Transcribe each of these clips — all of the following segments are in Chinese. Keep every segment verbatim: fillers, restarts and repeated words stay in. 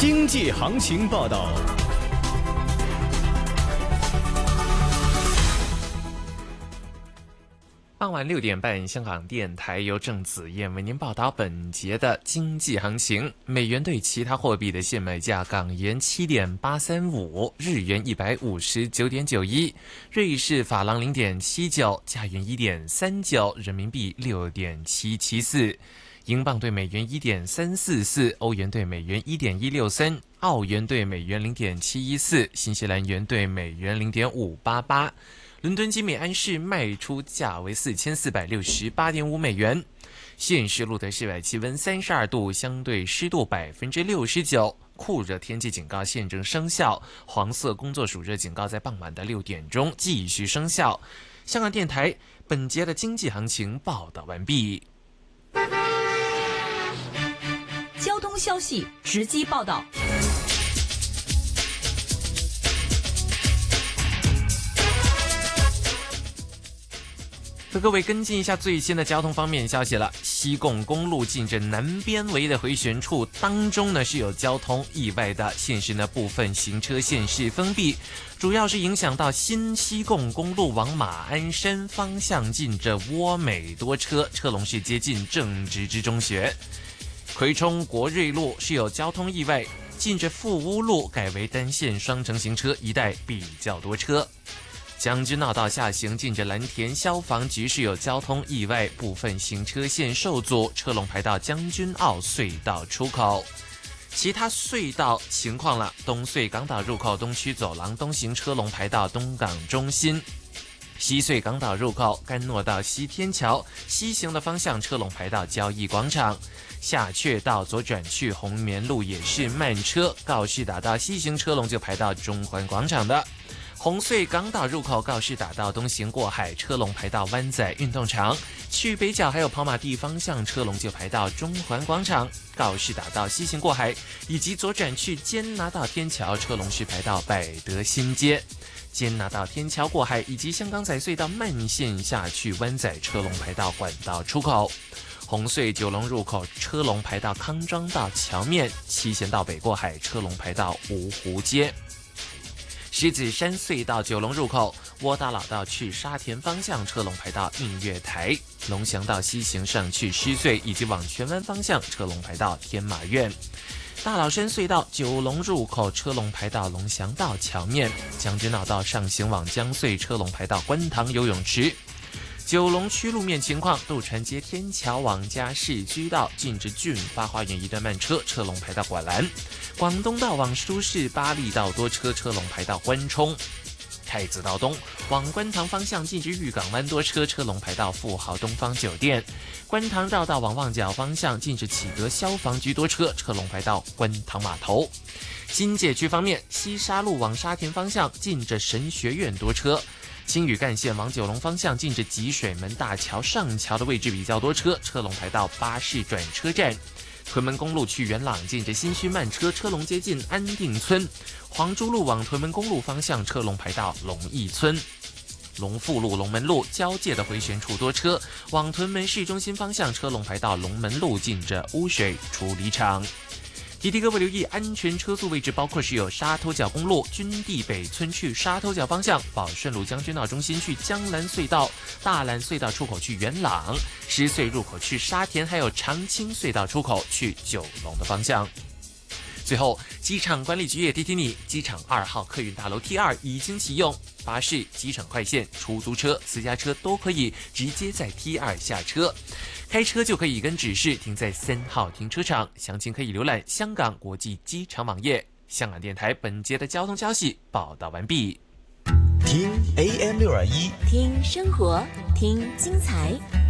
经济行情报道。 傍晚六点半，香港电台由郑子燕为您报道本节的经济行情。美元对其他货币的现买价：港元七点八三五，日元一百五十九点九一，瑞士法郎零点七九，加元一点三九，人民币六点七七四。英镑对美元一点三四四，欧元对美元一点一六三，澳元对美元零点七一四，新西兰元对美元零点五八八。伦敦金每安士卖出价为四千四百六十八点五美元。现时录得室外气温三十二度，相对湿度百分之六十九，酷热天气警告现正生效，黄色工作暑热警告在傍晚的六点钟继续生效。香港电台本节的经济行情报道完毕。 交通消息直击报道。 和各位跟进一下最新的交通方面消息了。西贡公路近着南边围的回旋处当中呢是有交通意外的，现时呢部分行车线是封闭，主要是影响到新西贡公路往马鞍山方向近着窝美多车，车龙是接近正直之中学。葵涌国瑞路是有交通意外，近着富屋路改为单线双程行车，一带比较多车。将军澳道下行近着蓝田消防局是有交通意外，部分行车线受阻，车龙排到将军澳隧道出口。其他隧道情况了，东隧港岛入口东区走廊东行车龙排到东港中心，西隧港岛入口甘诺道西天桥西行的方向车龙排到交易广场，下阙道左转去红棉路也是慢车，告士打道西行车龙就排到中环广场的。红隧港岛入口告士打道东行过海，车龙排到湾仔运动场，去北角还有跑马地方向车龙就排到中环广场。告士打道西行过海以及左转去坚拿道天桥，车龙是排到百德新街。坚拿道天桥过海以及香港仔隧道慢线下去湾仔，车龙排到管道出口。红隧九龙入口车龙排到康庄道桥面，七贤道北过海车龙排到芜湖街。狮子山隧道九龙入口窝打老道去沙田方向车龙排到映月台，龙翔道西行上去狮隧以及往荃湾方向车龙排到天马苑。大老山隧道九龙入口车龙排到龙翔道桥面，将军澳道上行往江隧车龙排到观塘游泳池。九龙区路面情况，渡船街天桥往嘉市居道近至俊发花园一段慢车，车龙排到管栏。广东道往舒适巴利道多车，车龙排到关冲。太子道东往观塘方向近至裕港湾多车，车龙排到富豪东方酒店。观塘绕道往旺角方向近至启德消防局多车，车龙排到观塘码头。新界区方面，西沙路往沙田方向近着神学院多车。青屿干线往九龙方向近着集水门大桥上桥的位置比较多车，车龙排到巴士转车站。屯门公路去元朗近着新墟慢车，车龙接近安定村。黄珠路往屯门公路方向车龙排到龙义村。龙富路龙门路交界的回旋处多车，往屯门市中心方向车龙排到龙门路近着污水处理厂。提提各位留意安全车速位置，包括是有沙头角公路军地北村去沙头角方向，宝顺路将军澳中心去江兰隧道，大兰隧道出口去元朗，狮隧入口去沙田，还有长青隧道出口去九龙的方向。最后，机场管理局也提提你，机场二号客运大楼 T 二 已经启用，巴士、机场快线、出租车、私家车都可以直接在 T 二 下车，开车就可以跟指示停在三号停车场。详情可以浏览香港国际机场网页。香港电台本节的交通消息报道完毕。 听 A M 六二一， 听生活，听精彩。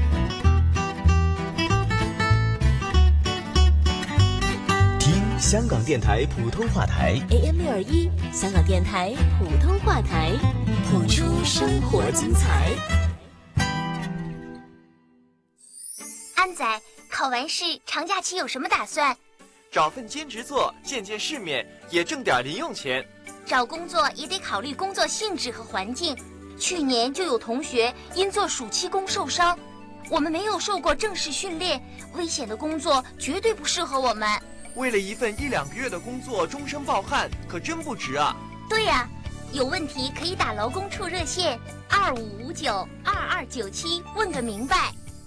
香港电台普通话台 A M 六二一，香港电台普通话台，谱出生活精彩。 安仔，考完试长假期有什么打算？ 找份兼职做，见见世面，也挣点零用钱。 找工作也得考虑工作性质和环境。去年就有同学因做暑期工受伤，我们没有受过正式训练，危险的工作绝对不适合我们。 为了一份一两个月的工作终身抱憾，可真不值啊！ 对呀、啊，有问题可以打劳工处热线二五五九二二九七问个明白。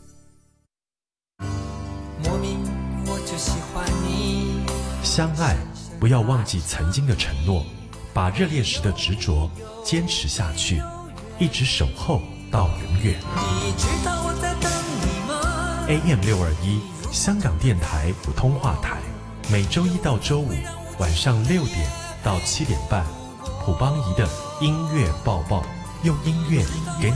莫名我就喜欢你。 相爱不要忘记曾经的承诺，把热恋时的执着坚持下去，一直守候到永远。 你知道我在等你吗 A M 六二一香港电台普通话台，每周一到周五晚上六点到七点半，普邦仪的音乐报报，用音乐给你